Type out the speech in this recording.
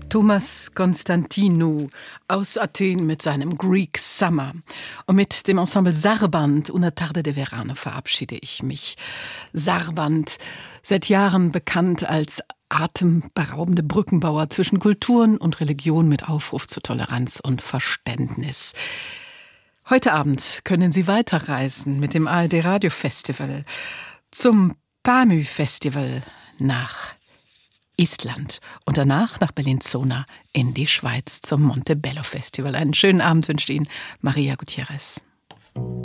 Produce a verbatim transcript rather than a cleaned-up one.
Thomas Constantinou aus Athen mit seinem Greek Summer. Und mit dem Ensemble Sarband Una tarde de verano verabschiede ich mich. Sarband, seit Jahren bekannt als atemberaubende Brückenbauer zwischen Kulturen und Religion mit Aufruf zu Toleranz und Verständnis. Heute Abend können Sie weiterreisen mit dem A R D Radio Festival zum PAMU Festival nach Island und danach nach Bellinzona in die Schweiz zum Montebello Festival. Einen schönen Abend wünscht Ihnen Maria Gutierrez.